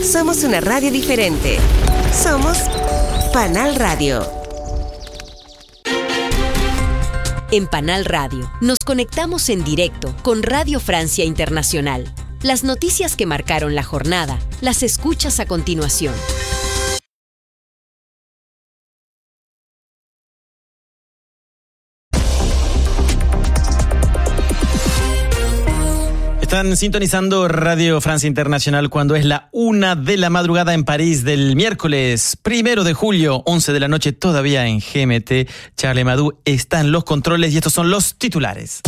Somos una radio diferente. Somos Panal Radio. En Panal Radio nos conectamos en directo con Radio Francia Internacional. Las noticias que marcaron la jornada las escuchas a continuación. Están sintonizando Radio Francia Internacional cuando es la 1 de la madrugada en París del miércoles 1 de julio, 11 de la noche, todavía en GMT. Charles Madú está en los controles y estos son los titulares.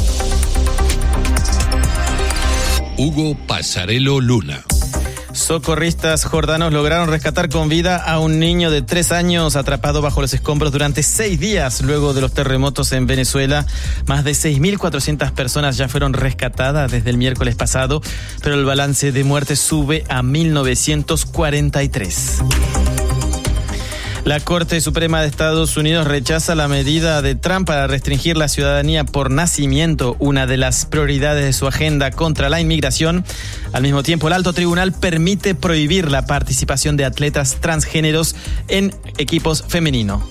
Hugo Pasarello Luna. Socorristas jordanos lograron rescatar con vida a un niño de 3 años atrapado bajo los escombros durante 6 días luego de los terremotos en Venezuela. Más de 6.400 personas ya fueron rescatadas desde el miércoles pasado, pero el balance de muertes sube a 1.943. La Corte Suprema de Estados Unidos rechaza la medida de Trump para restringir la ciudadanía por nacimiento, una de las prioridades de su agenda contra la inmigración. Al mismo tiempo, el alto tribunal permite prohibir la participación de atletas transgéneros en equipos femeninos.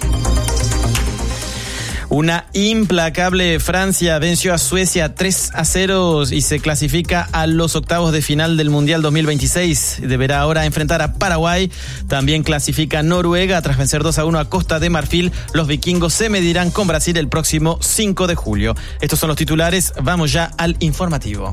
Una implacable Francia venció a Suecia 3-0 y se clasifica a los octavos de final del Mundial 2026. Deberá ahora enfrentar a Paraguay. También clasifica Noruega tras vencer 2-1 a Costa de Marfil. Los vikingos se medirán con Brasil el próximo 5 de julio. Estos son los titulares. Vamos ya al informativo.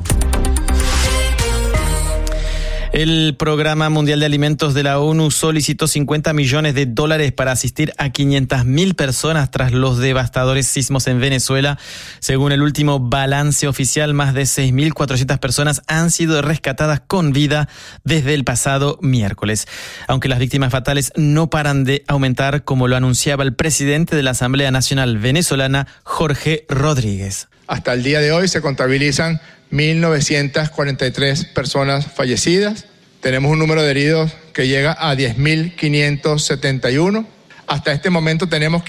El Programa Mundial de Alimentos de la ONU solicitó $50 millones para asistir a 500.000 personas tras los devastadores sismos en Venezuela. Según el último balance oficial, más de 6.400 personas han sido rescatadas con vida desde el pasado miércoles. Aunque las víctimas fatales no paran de aumentar, como lo anunciaba el presidente de la Asamblea Nacional Venezolana, Jorge Rodríguez. Hasta el día de hoy se contabilizan 1.943 personas fallecidas. Tenemos un número de heridos que llega a 10.571. Hasta este momento tenemos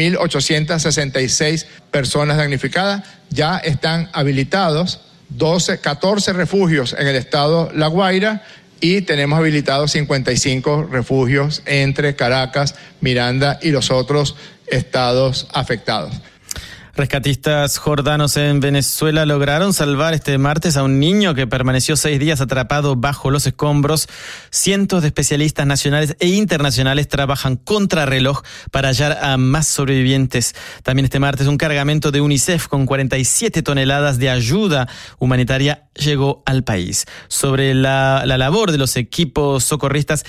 15.866 personas damnificadas. Ya están habilitados 14 refugios en el estado La Guaira y tenemos habilitados 55 refugios entre Caracas, Miranda y los otros estados afectados. Rescatistas jordanos en Venezuela lograron salvar este martes a un niño que permaneció 6 días atrapado bajo los escombros. Cientos de especialistas nacionales e internacionales trabajan contrarreloj para hallar a más sobrevivientes. También este martes un cargamento de UNICEF con 47 toneladas de ayuda humanitaria llegó al país. Sobre la labor de los equipos socorristas,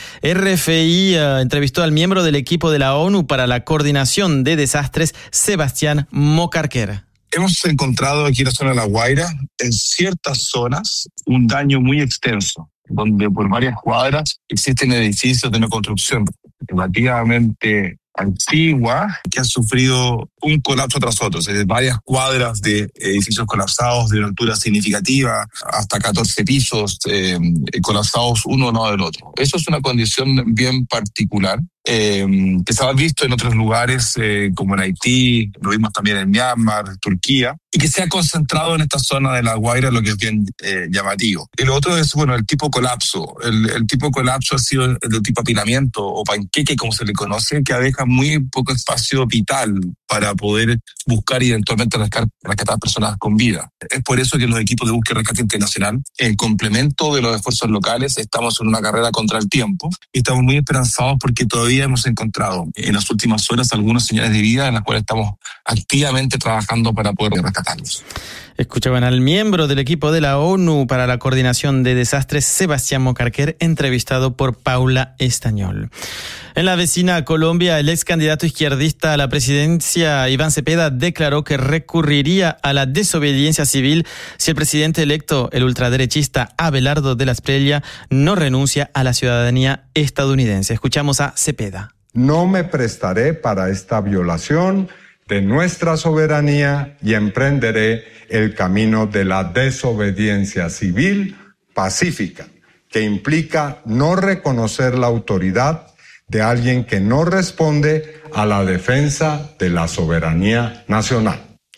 RFI entrevistó al miembro del equipo de la ONU para la coordinación de desastres, Sebastián Mocarquer. Hemos encontrado aquí en la zona de La Guaira, en ciertas zonas, un daño muy extenso, donde por varias cuadras existen edificios de una construcción relativamente antigua que han sufrido un colapso tras otro. Varias cuadras de edificios colapsados de una altura significativa, hasta 14 pisos colapsados uno al lado del otro. Eso es una condición bien particular que se ha visto en otros lugares como en Haití, lo vimos también en Myanmar, Turquía, y que se ha concentrado en esta zona de La Guaira, lo que es bien llamativo. Y lo otro es, el tipo colapso. El tipo colapso ha sido el de tipo apilamiento o panqueque, como se le conoce, que deja muy poco espacio vital para poder buscar y eventualmente rescatar personas con vida. Es por eso que los equipos de búsqueda y rescate internacional, en complemento de los esfuerzos locales, estamos en una carrera contra el tiempo y estamos muy esperanzados porque todavía hemos encontrado en las últimas horas algunas señales de vida en las cuales estamos activamente trabajando para poder rescatarlos. Escuchaban al miembro del equipo de la ONU para la coordinación de desastres, Sebastián Mocarquer, entrevistado por Paula Estañol. En la vecina Colombia, el ex candidato izquierdista a la presidencia, Iván Cepeda, declaró que recurriría a la desobediencia civil si el presidente electo, el ultraderechista Abelardo de la Espriella, no renuncia a la ciudadanía estadounidense. Escuchamos a Cepeda. No me prestaré para esta violación de nuestra soberanía y emprenderé el camino de la desobediencia civil pacífica, que implica no reconocer la autoridad de alguien que no responde a la defensa de la soberanía nacional.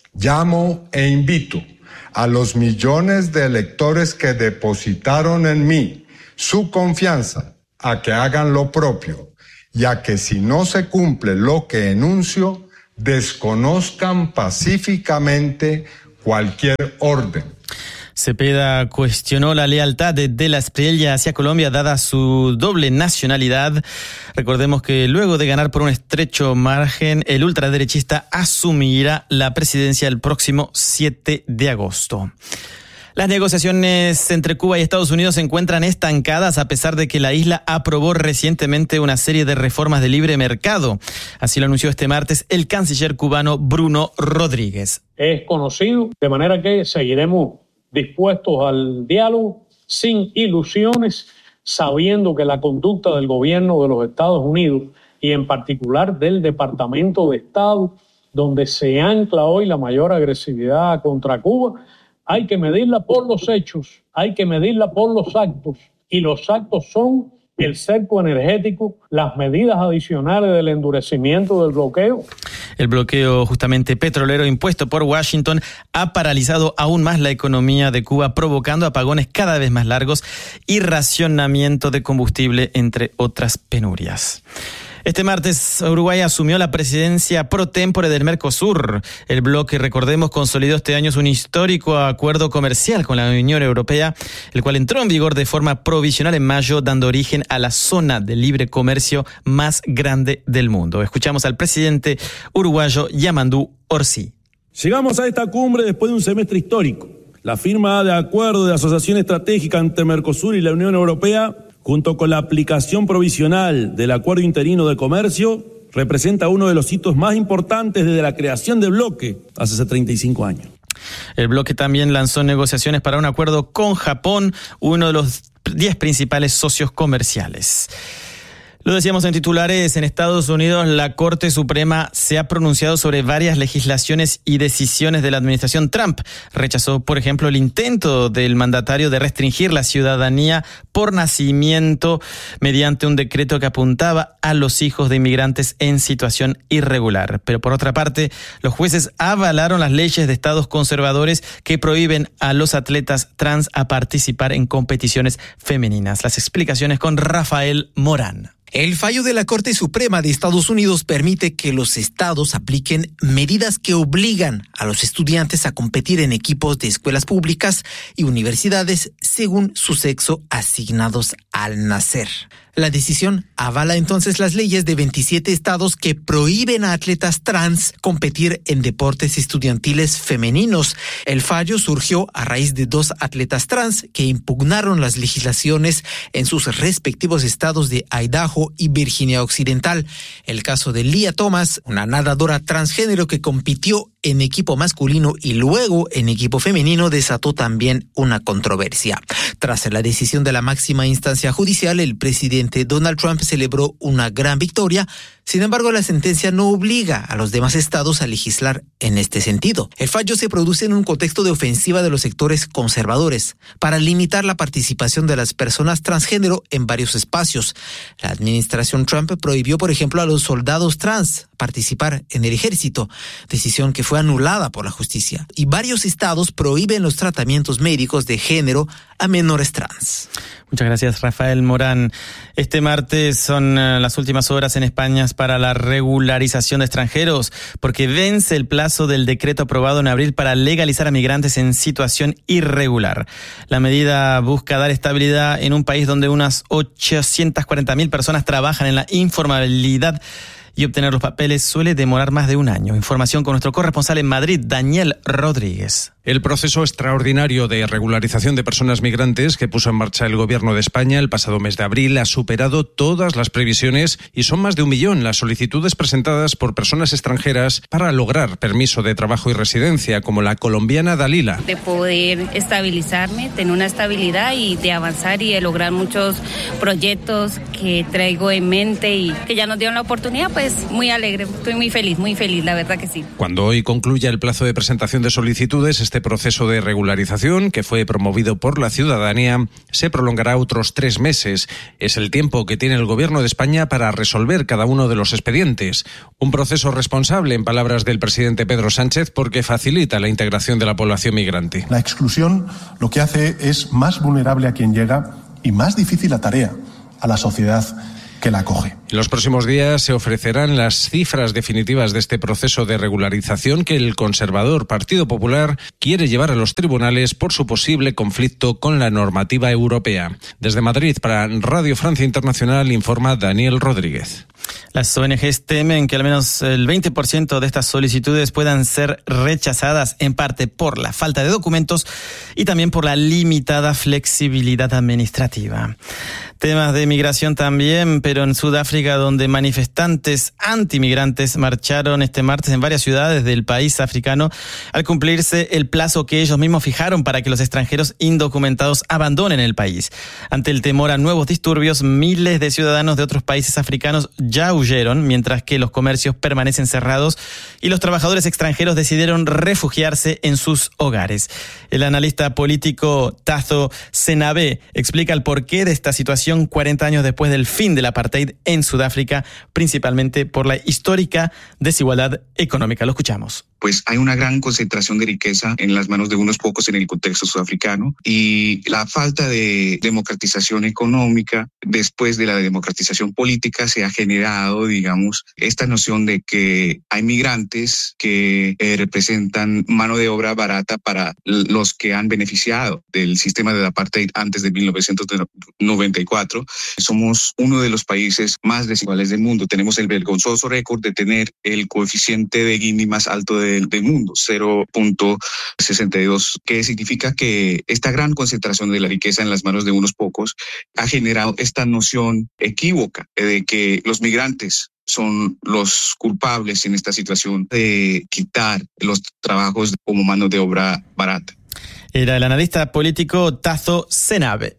Llamo e invito a los millones de electores que depositaron en mí su confianza a que hagan lo propio y a que si no se cumple lo que enuncio, desconozcan pacíficamente cualquier orden. Cepeda cuestionó la lealtad de De la Espriella hacia Colombia dada su doble nacionalidad. Recordemos que luego de ganar por un estrecho margen, el ultraderechista asumirá la presidencia el próximo 7 de agosto. Las negociaciones entre Cuba y Estados Unidos se encuentran estancadas a pesar de que la isla aprobó recientemente una serie de reformas de libre mercado. Así lo anunció este martes el canciller cubano Bruno Rodríguez. Es conocido, de manera que seguiremos dispuestos al diálogo, sin ilusiones, sabiendo que la conducta del gobierno de los Estados Unidos y en particular del Departamento de Estado, donde se ancla hoy la mayor agresividad contra Cuba, hay que medirla por los hechos, hay que medirla por los actos, y los actos son el cerco energético, las medidas adicionales del endurecimiento del bloqueo. El bloqueo justamente petrolero impuesto por Washington ha paralizado aún más la economía de Cuba, provocando apagones cada vez más largos y racionamiento de combustible, entre otras penurias. Este martes, Uruguay asumió la presidencia pro tempore del Mercosur. El bloque, recordemos, consolidó este año un histórico acuerdo comercial con la Unión Europea, el cual entró en vigor de forma provisional en mayo, dando origen a la zona de libre comercio más grande del mundo. Escuchamos al presidente uruguayo Yamandú Orsi. Llegamos a esta cumbre después de un semestre histórico. La firma de acuerdo de asociación estratégica entre Mercosur y la Unión Europea, junto con la aplicación provisional del Acuerdo Interino de Comercio, representa uno de los hitos más importantes desde la creación del bloque hace 35 años. El bloque también lanzó negociaciones para un acuerdo con Japón, uno de los 10 principales socios comerciales. Lo decíamos en titulares, en Estados Unidos la Corte Suprema se ha pronunciado sobre varias legislaciones y decisiones de la administración Trump. Rechazó, por ejemplo, el intento del mandatario de restringir la ciudadanía por nacimiento mediante un decreto que apuntaba a los hijos de inmigrantes en situación irregular. Pero por otra parte, los jueces avalaron las leyes de estados conservadores que prohíben a los atletas trans a participar en competiciones femeninas. Las explicaciones con Rafael Morán. El fallo de la Corte Suprema de Estados Unidos permite que los estados apliquen medidas que obligan a los estudiantes a competir en equipos de escuelas públicas y universidades según su sexo asignados al nacer. La decisión avala entonces las leyes de 27 estados que prohíben a atletas trans competir en deportes estudiantiles femeninos. El fallo surgió a raíz de 2 atletas trans que impugnaron las legislaciones en sus respectivos estados de Idaho y Virginia Occidental. El caso de Lia Thomas, una nadadora transgénero que compitió en equipo masculino y luego en equipo femenino, desató también una controversia. Tras la decisión de la máxima instancia judicial, el presidente Donald Trump celebró una gran victoria. Sin embargo, la sentencia no obliga a los demás estados a legislar en este sentido. El fallo se produce en un contexto de ofensiva de los sectores conservadores para limitar la participación de las personas transgénero en varios espacios. La administración Trump prohibió, por ejemplo, a los soldados trans participar en el ejército, decisión que fue anulada por la justicia. Y varios estados prohíben los tratamientos médicos de género a menores trans. Muchas gracias, Rafael Morán. Este martes son las últimas horas en España para la regularización de extranjeros, porque vence el plazo del decreto aprobado en abril para legalizar a migrantes en situación irregular. La medida busca dar estabilidad en un país donde unas 840.000 personas trabajan en la informalidad y obtener los papeles suele demorar más de un año. Información con nuestro corresponsal en Madrid, Daniel Rodríguez. El proceso extraordinario de regularización de personas migrantes que puso en marcha el Gobierno de España el pasado mes de abril ha superado todas las previsiones y son más de 1 millón las solicitudes presentadas por personas extranjeras para lograr permiso de trabajo y residencia, como la colombiana Dalila. De poder estabilizarme, tener una estabilidad y de avanzar y de lograr muchos proyectos que traigo en mente y que ya nos dieron la oportunidad, pues muy alegre, estoy muy feliz, la verdad que sí. Cuando hoy concluya el plazo de presentación de solicitudes, este proceso de regularización, que fue promovido por la ciudadanía, se prolongará otros 3 meses. Es el tiempo que tiene el Gobierno de España para resolver cada uno de los expedientes. Un proceso responsable, en palabras del presidente Pedro Sánchez, porque facilita la integración de la población migrante. La exclusión lo que hace es más vulnerable a quien llega y más difícil la tarea. a la sociedad que la acoge. En los próximos días se ofrecerán las cifras definitivas de este proceso de regularización que el conservador Partido Popular quiere llevar a los tribunales por su posible conflicto con la normativa europea. Desde Madrid, para Radio Francia Internacional, informa Daniel Rodríguez. Las ONGs temen que al menos el 20% de estas solicitudes puedan ser rechazadas, en parte por la falta de documentos y también por la limitada flexibilidad administrativa. Temas de migración también, pero en Sudáfrica, donde manifestantes antimigrantes marcharon este martes en varias ciudades del país africano al cumplirse el plazo que ellos mismos fijaron para que los extranjeros indocumentados abandonen el país. Ante el temor a nuevos disturbios, miles de ciudadanos de otros países africanos ya huyeron, mientras que los comercios permanecen cerrados y los trabajadores extranjeros decidieron refugiarse en sus hogares. El analista político Tazo Senabe explica el porqué de esta situación 40 años después del fin del apartheid en Sudáfrica, principalmente por la histórica desigualdad económica. Lo escuchamos. Pues hay una gran concentración de riqueza en las manos de unos pocos en el contexto sudafricano y la falta de democratización económica después de la democratización política se ha generado, digamos, esta noción de que hay migrantes que representan mano de obra barata para los que han beneficiado del sistema de apartheid antes de 1994. Somos uno de los países más desiguales del mundo. Tenemos el vergonzoso récord de tener el coeficiente de Gini más alto del mundo, 0.62, que significa que esta gran concentración de la riqueza en las manos de unos pocos ha generado esta noción equívoca de que los migrantes son los culpables en esta situación de quitar los trabajos como mano de obra barata. Era el analista político Tazo Senabe.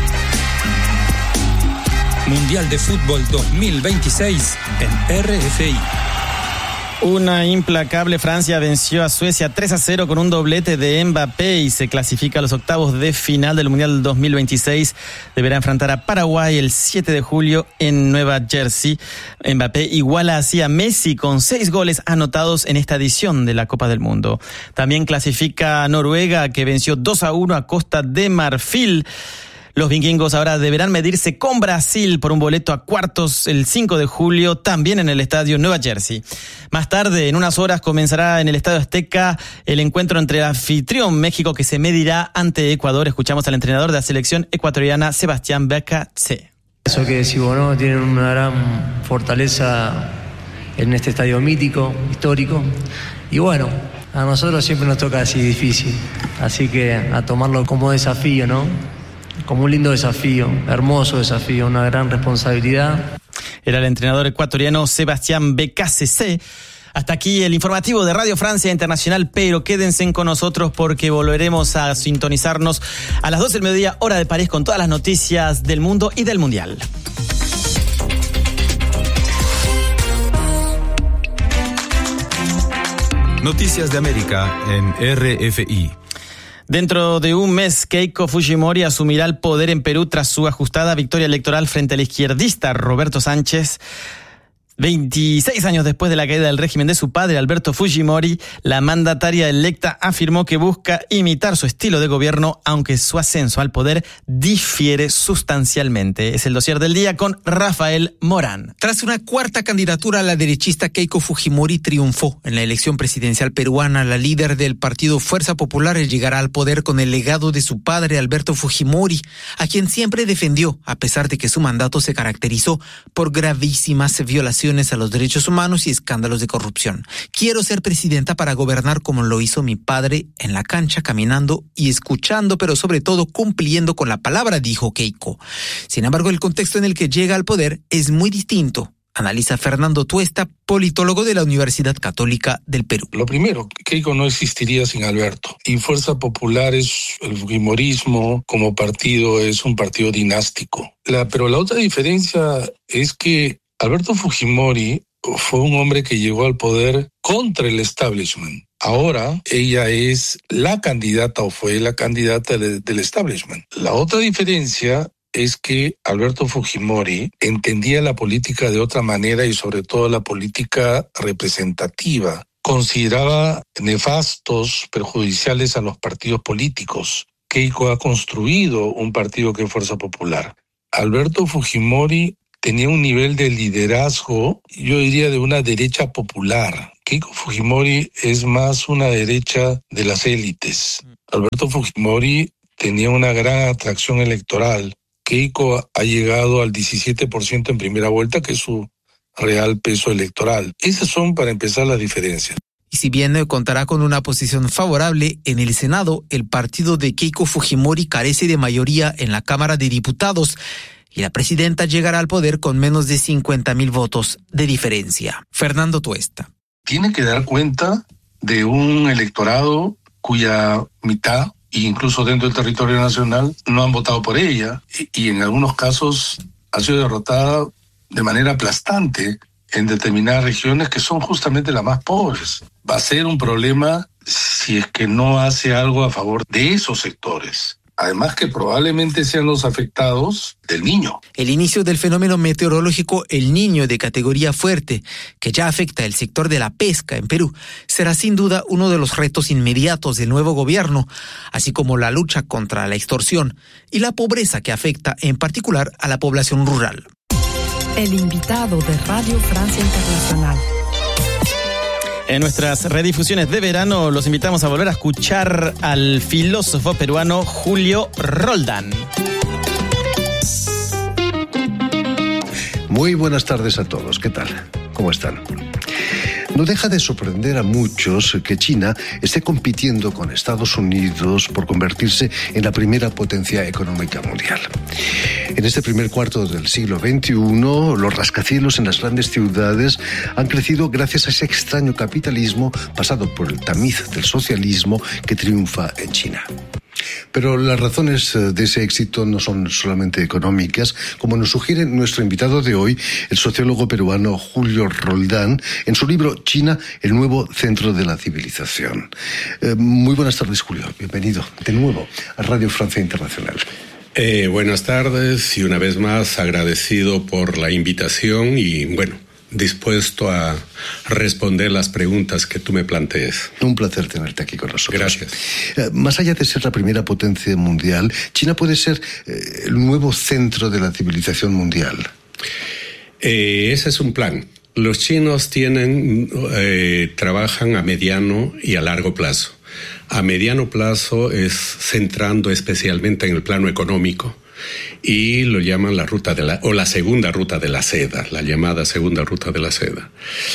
Mundial de Fútbol 2026 en RFI. Una implacable Francia venció a Suecia 3-0 con un doblete de Mbappé y se clasifica a los octavos de final del Mundial 2026. Deberá enfrentar a Paraguay el 7 de julio en Nueva Jersey. Mbappé iguala así a Messi con 6 goles anotados en esta edición de la Copa del Mundo. También clasifica a Noruega, que venció 2-1 a Costa de Marfil. Los vikingos ahora deberán medirse con Brasil por un boleto a cuartos el 5 de julio, también en el estadio Nueva Jersey. Más tarde, en unas horas, comenzará en el Estadio Azteca el encuentro entre el anfitrión México, que se medirá ante Ecuador. Escuchamos al entrenador de la selección ecuatoriana, Sebastián Becatse. Eso que decís vos, ¿no? Tienen una gran fortaleza en este estadio mítico, histórico. Y bueno, a nosotros siempre nos toca así difícil. Así que a tomarlo como desafío, ¿no? Como un lindo desafío, hermoso desafío, una gran responsabilidad. Era el entrenador ecuatoriano Sebastián Becasese. Hasta aquí el informativo de Radio Francia Internacional, pero quédense con nosotros porque volveremos a sintonizarnos a las 12 del mediodía, hora de París, con todas las noticias del mundo y del Mundial. Noticias de América en RFI. Dentro de un mes, Keiko Fujimori asumirá el poder en Perú tras su ajustada victoria electoral frente al izquierdista Roberto Sánchez. 26 años después de la caída del régimen de su padre, Alberto Fujimori, la mandataria electa afirmó que busca imitar su estilo de gobierno, aunque su ascenso al poder difiere sustancialmente. Es el dossier del día con Rafael Morán. Tras una cuarta candidatura, la derechista Keiko Fujimori triunfó en la elección presidencial peruana. La líder del partido Fuerza Popular llegará al poder con el legado de su padre, Alberto Fujimori, a quien siempre defendió, a pesar de que su mandato se caracterizó por gravísimas violaciones a los derechos humanos y escándalos de corrupción. Quiero ser presidenta para gobernar como lo hizo mi padre, en la cancha, caminando y escuchando, pero sobre todo cumpliendo con la palabra, dijo Keiko. Sin embargo, el contexto en el que llega al poder es muy distinto. Analiza Fernando Tuesta, politólogo de la Universidad Católica del Perú. Lo primero, Keiko no existiría sin Alberto. Y Fuerza Popular es el fujimorismo como partido, es un partido dinástico. Pero la otra diferencia es que Alberto Fujimori fue un hombre que llegó al poder contra el establishment. Ahora ella es la candidata o fue la candidata del establishment. La otra diferencia es que Alberto Fujimori entendía la política de otra manera y sobre todo la política representativa. Consideraba nefastos, perjudiciales a los partidos políticos. Keiko ha construido un partido que es Fuerza Popular. Alberto Fujimori tenía un nivel de liderazgo, yo diría, de una derecha popular. Keiko Fujimori es más una derecha de las élites. Alberto Fujimori tenía una gran atracción electoral. Keiko ha llegado al 17% en primera vuelta, que es su real peso electoral. Esas son, para empezar, las diferencias. Y si bien contará con una posición favorable en el Senado, el partido de Keiko Fujimori carece de mayoría en la Cámara de Diputados y la presidenta llegará al poder con menos de 50,000 votos de diferencia. Fernando Tuesta. Tiene que dar cuenta de un electorado cuya mitad, incluso dentro del territorio nacional, no han votado por ella y en algunos casos ha sido derrotada de manera aplastante en determinadas regiones que son justamente las más pobres. Va a ser un problema si es que no hace algo a favor de esos sectores. Además que probablemente sean los afectados del Niño. El inicio del fenómeno meteorológico El Niño de categoría fuerte, que ya afecta el sector de la pesca en Perú, será sin duda uno de los retos inmediatos del nuevo gobierno, así como la lucha contra la extorsión y la pobreza que afecta en particular a la población rural. El invitado de Radio Francia Internacional. En nuestras redifusiones de verano los invitamos a volver a escuchar al filósofo peruano Julio Roldán. Muy buenas tardes a todos. ¿Qué tal? ¿Cómo están? No deja de sorprender a muchos que China esté compitiendo con Estados Unidos por convertirse en la primera potencia económica mundial. En este primer cuarto del siglo XXI, los rascacielos en las grandes ciudades han crecido gracias a ese extraño capitalismo pasado por el tamiz del socialismo que triunfa en China. Pero las razones de ese éxito no son solamente económicas, como nos sugiere nuestro invitado de hoy, el sociólogo peruano Julio Roldán, en su libro China, el nuevo centro de la civilización. Muy buenas tardes, Julio. Bienvenido de nuevo a Radio Francia Internacional. Buenas tardes y una vez más agradecido por la invitación y dispuesto a responder las preguntas que tú me plantees. Un placer tenerte aquí con nosotros. Gracias. Más allá de ser la primera potencia mundial, China puede ser el nuevo centro de la civilización mundial. Ese es un plan. Los chinos trabajan a mediano y a largo plazo. A mediano plazo es centrando especialmente en el plano económico. Y lo llaman la segunda ruta de la seda, la llamada segunda ruta de la seda.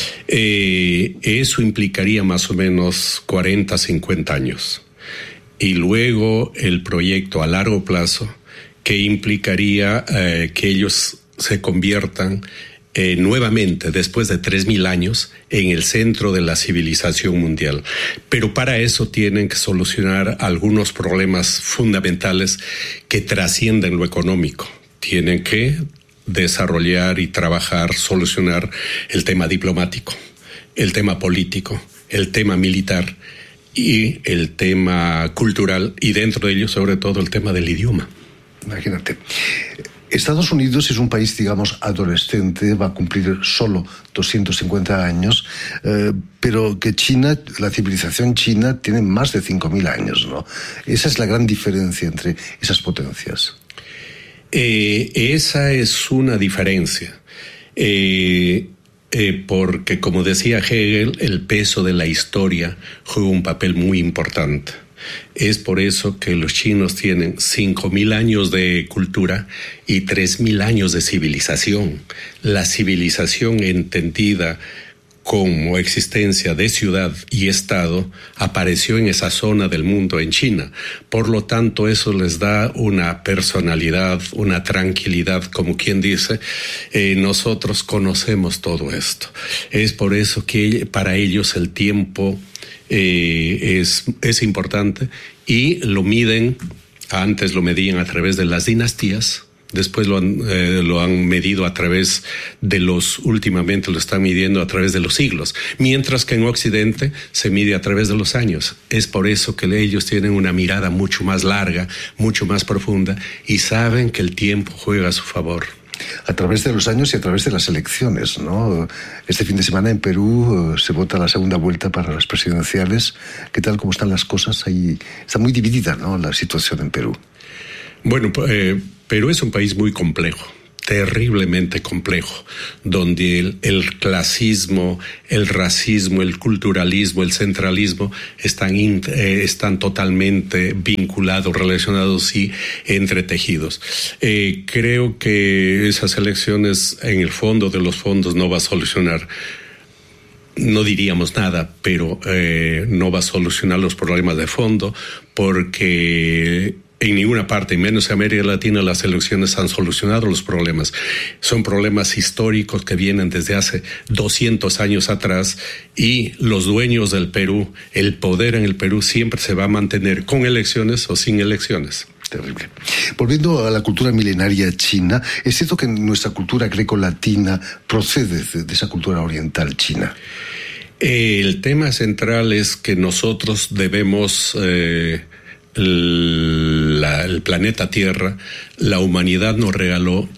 Eso implicaría más o menos 40, 50 años. Y luego el proyecto a largo plazo, que implicaría que ellos se conviertan nuevamente, después de 3.000 años, en el centro de la civilización mundial. Pero para eso tienen que solucionar algunos problemas fundamentales que trascienden lo económico. Tienen que desarrollar y trabajar, solucionar el tema diplomático, el tema político, el tema militar y el tema cultural, y dentro de ello, sobre todo, el tema del idioma. Imagínate. Estados Unidos es un país, digamos, adolescente, va a cumplir solo 250 años, pero que China, la civilización china, tiene más de 5.000 años, ¿no? Esa es la gran diferencia entre esas potencias. Esa es una diferencia, porque, como decía Hegel, el peso de la historia juega un papel muy importante. Es por eso que los chinos tienen 5.000 años de cultura y 3.000 años de civilización. La civilización entendida como existencia de ciudad y estado apareció en esa zona del mundo, en China. Por lo tanto, eso les da una personalidad, una tranquilidad, como quien dice, nosotros conocemos todo esto. Es por eso que para ellos el tiempo es importante, y lo miden. Antes lo medían a través de las dinastías, después lo han medido a través de últimamente lo están midiendo a través de los siglos, mientras que en Occidente se mide a través de los años. Es por eso que ellos tienen una mirada mucho más larga, mucho más profunda, y saben que el tiempo juega a su favor. A través de los años y a través de las elecciones, ¿no? Este fin de semana en Perú se vota la segunda vuelta para las presidenciales. ¿Qué tal? ¿Cómo están las cosas? Ahí está muy dividida, ¿no?, la situación en Perú. Bueno, pero es un país muy complejo, terriblemente complejo, donde el clasismo, el racismo, el culturalismo, el centralismo están totalmente vinculados, relacionados y entretejidos. Creo que esas elecciones, en el fondo de los fondos, no va a solucionar, no diríamos nada, pero no va a solucionar los problemas de fondo, porque en ninguna parte, menos en América Latina, las elecciones han solucionado los problemas. Son problemas históricos que vienen desde hace 200 años atrás, y los dueños del Perú, el poder en el Perú siempre se va a mantener con elecciones o sin elecciones. Terrible. Volviendo a la cultura milenaria china, ¿es cierto que nuestra cultura greco-latina procede de esa cultura oriental china? El tema central es que nosotros debemos el planeta Tierra, la humanidad nos regaló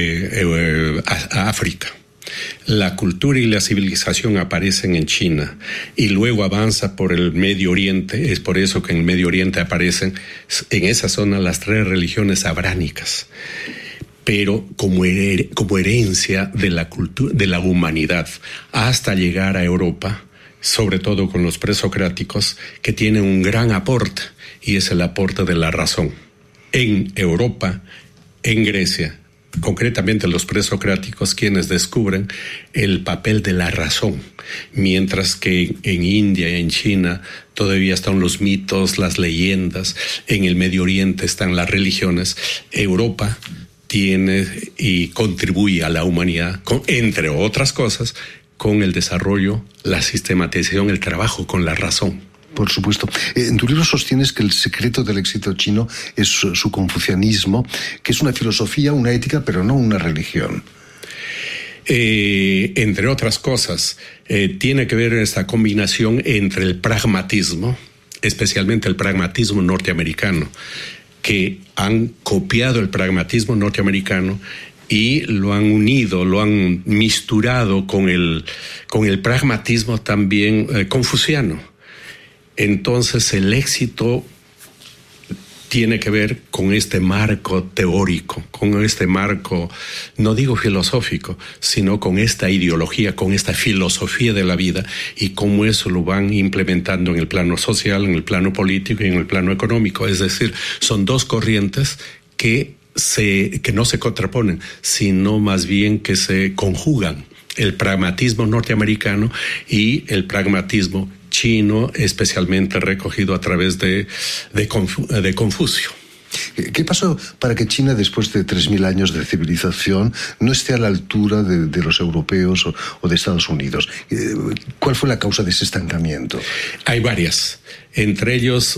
a África. La cultura y la civilización aparecen en China y luego avanza por el Medio Oriente. Es por eso que en el Medio Oriente aparecen en esa zona las 3 religiones abránicas, pero como herencia de la cultura, de la humanidad, hasta llegar a Europa, sobre todo con los presocráticos, que tienen un gran aporte, y es el aporte de la razón. En Europa, en Grecia, concretamente los presocráticos, quienes descubren el papel de la razón, mientras que en India y en China todavía están los mitos, las leyendas, en el Medio Oriente están las religiones. Europa tiene y contribuye a la humanidad, entre otras cosas, con el desarrollo, la sistematización, el trabajo con la razón. Por supuesto. En tu libro sostienes que el secreto del éxito chino es su confucianismo, que es una filosofía, una ética, pero no una religión. Entre otras cosas, tiene que ver esta combinación entre el pragmatismo, especialmente el pragmatismo norteamericano, que han copiado el pragmatismo norteamericano y lo han unido, lo han misturado con el pragmatismo también confuciano. Entonces el éxito tiene que ver con este marco teórico, con este marco, no digo filosófico, sino con esta ideología, con esta filosofía de la vida, y cómo eso lo van implementando en el plano social, en el plano político y en el plano económico. Es decir, son 2 corrientes que no se contraponen, sino más bien que se conjugan. El pragmatismo norteamericano y el pragmatismo chino, especialmente recogido a través de Confucio. ¿Qué pasó para que China, después de 3.000 años de civilización, no esté a la altura de los europeos o de Estados Unidos? ¿Cuál fue la causa de ese estancamiento? Hay varias. Entre ellos,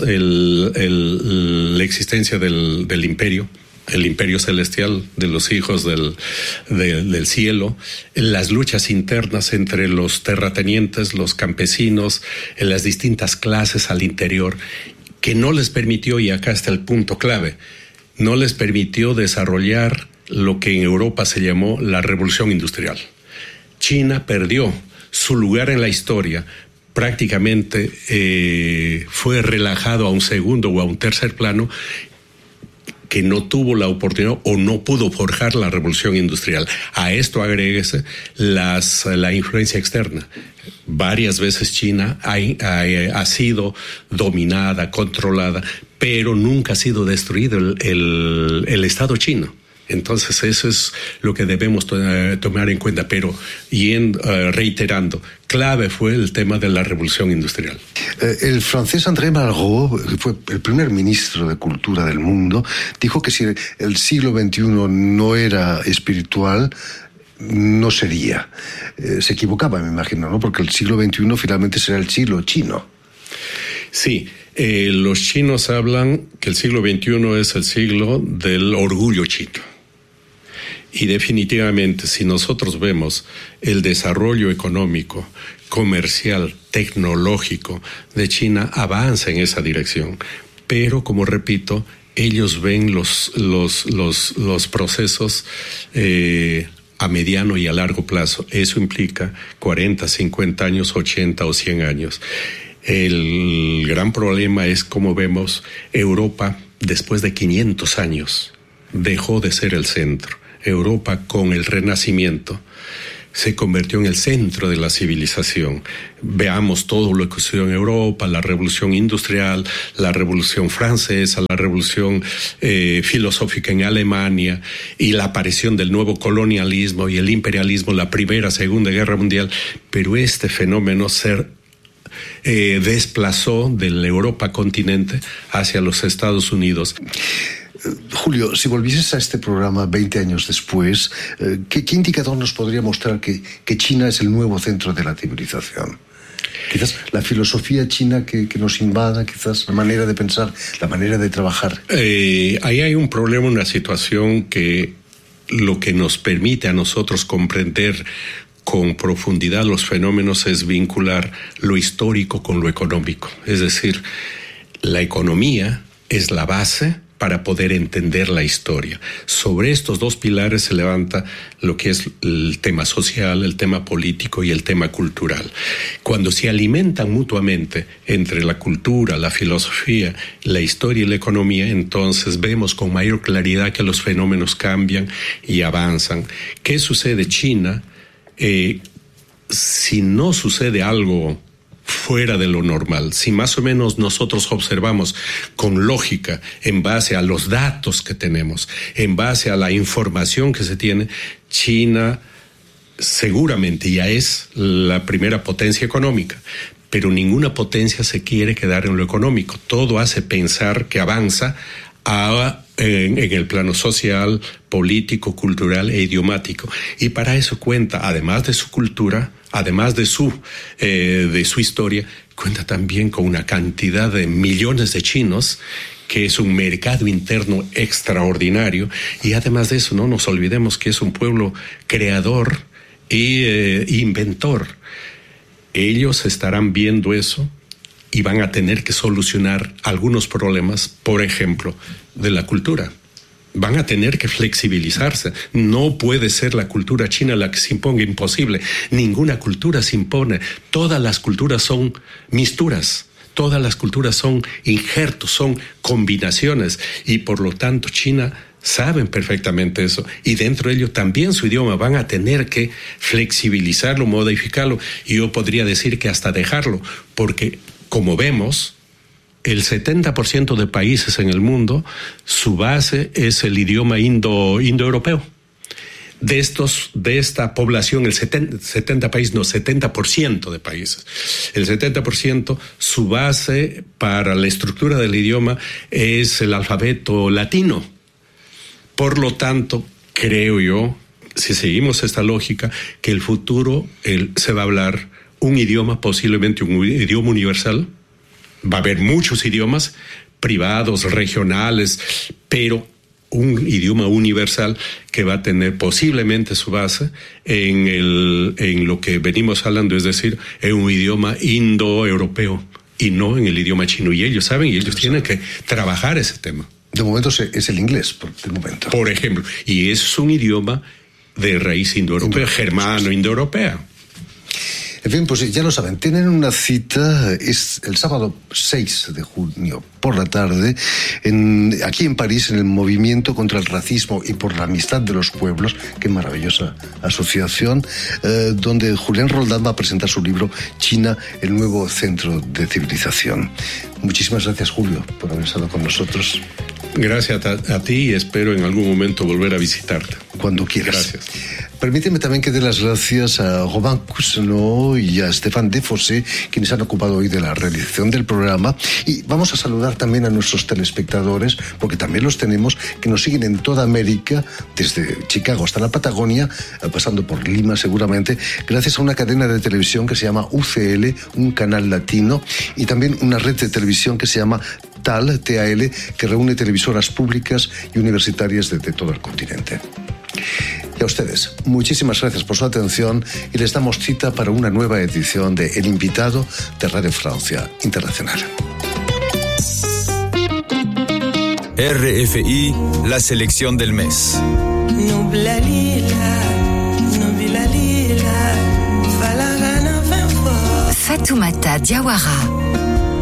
la existencia del imperio. El imperio celestial de los hijos del cielo, las luchas internas entre los terratenientes, los campesinos, en las distintas clases al interior, que no les permitió, y acá está el punto clave, no les permitió desarrollar lo que en Europa se llamó la revolución industrial. China perdió su lugar en la historia, prácticamente fue relajado a un segundo o a un tercer plano, que no tuvo la oportunidad o no pudo forjar la revolución industrial. A esto agréguese la influencia externa. Varias veces China ha sido dominada, controlada, pero nunca ha sido destruido el Estado chino. Entonces eso es lo que debemos tomar en cuenta, pero reiterando, clave fue el tema de la revolución industrial. El francés André Malraux, que fue el primer ministro de Cultura del mundo, dijo que si el siglo XXI no era espiritual, no sería. Se equivocaba, me imagino, ¿no? Porque el siglo XXI finalmente será el siglo chino. Sí. Los chinos hablan que el siglo XXI es el siglo del orgullo chino. Y definitivamente, si nosotros vemos el desarrollo económico, comercial, tecnológico de China, avanza en esa dirección. Pero, como repito, ellos ven los procesos a mediano y a largo plazo. Eso implica 40, 50 años, 80 o 100 años. El gran problema es cómo vemos Europa después de 500 años dejó de ser el centro. Europa, con el Renacimiento, se convirtió en el centro de la civilización. Veamos todo lo que sucedió en Europa, la revolución industrial, la revolución francesa, la revolución filosófica en Alemania y la aparición del nuevo colonialismo y el imperialismo, la Primera, Segunda Guerra Mundial. Pero este fenómeno se desplazó de la Europa continente hacia los Estados Unidos. Julio, si volvieses a este programa 20 años después, ¿qué indicador nos podría mostrar que China es el nuevo centro de la civilización? Quizás la filosofía china que nos invada, quizás la manera de pensar, la manera de trabajar. Ahí hay un problema, una situación que lo que nos permite a nosotros comprender con profundidad los fenómenos es vincular lo histórico con lo económico. Es decir, la economía es la base para poder entender la historia. Sobre estos dos pilares se levanta lo que es el tema social, el tema político y el tema cultural. Cuando se alimentan mutuamente entre la cultura, la filosofía, la historia y la economía, entonces vemos con mayor claridad que los fenómenos cambian y avanzan. ¿Qué sucede en China? Si no sucede algo fuera de lo normal, si más o menos nosotros observamos con lógica, en base a los datos que tenemos, en base a la información que se tiene, China seguramente ya es la primera potencia económica, pero ninguna potencia se quiere quedar en lo económico. Todo hace pensar que avanza en el plano social, político, cultural e idiomático. Y para eso cuenta, además de su cultura, además de su historia, cuenta también con una cantidad de millones de chinos, que es un mercado interno extraordinario. Y además de eso, no nos olvidemos que es un pueblo creador e inventor. Ellos estarán viendo eso y van a tener que solucionar algunos problemas, por ejemplo, de la cultura. Van a tener que flexibilizarse. No puede ser la cultura china la que se imponga, imposible. Ninguna cultura se impone. Todas las culturas son misturas. Todas las culturas son injertos, son combinaciones. Y por lo tanto, China saben perfectamente eso. Y dentro de ello también su idioma van a tener que flexibilizarlo, modificarlo. Y yo podría decir que hasta dejarlo, porque como vemos, el 70% de países en el mundo, su base es el idioma indoeuropeo. De esta población, el 70% de países. El 70%, su base para la estructura del idioma es el alfabeto latino. Por lo tanto, creo yo, si seguimos esta lógica, que el futuro se va a hablar un idioma, posiblemente un idioma universal. Va a haber muchos idiomas privados, regionales, pero un idioma universal que va a tener posiblemente su base en lo que venimos hablando, es decir, en un idioma indoeuropeo y no en el idioma chino. Y ellos saben, y ellos tienen que trabajar ese tema. De momento es el inglés, por ejemplo. Y es un idioma de raíz indoeuropea, germano, indoeuropea. En fin, pues ya lo saben, tienen una cita, es el sábado 6 de junio por la tarde, aquí en París, en el Movimiento contra el Racismo y por la Amistad de los Pueblos, qué maravillosa asociación, donde Julián Roldán va a presentar su libro China, el nuevo centro de civilización. Muchísimas gracias, Julio, por haber estado con nosotros. Gracias a ti y espero en algún momento volver a visitarte. Cuando quieras. Gracias. Permíteme también que dé las gracias a Robin Cousineau y a Stéphane Defossé, quienes han ocupado hoy de la realización del programa. Y vamos a saludar también a nuestros telespectadores, porque también los tenemos, que nos siguen en toda América, desde Chicago hasta la Patagonia, pasando por Lima seguramente, gracias a una cadena de televisión que se llama UCL, un canal latino, y también una red de televisión que se llama TAL, TAL, que reúne televisoras públicas y universitarias de todo el continente. Y a ustedes, muchísimas gracias por su atención y les damos cita para una nueva edición de El Invitado de Radio Francia Internacional. RFI, la selección del mes. Fatoumata Diawara.